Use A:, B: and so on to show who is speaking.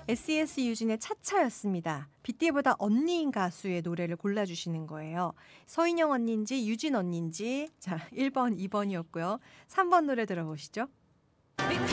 A: SES 유진의 차차였습니다. 빗띠보다 언니인 가수의 노래를 골라주시는 거예요. 서인영 언니인지 유진 언니인지. 자, 1번, 2번이었고요. 3번 노래 들어보시죠.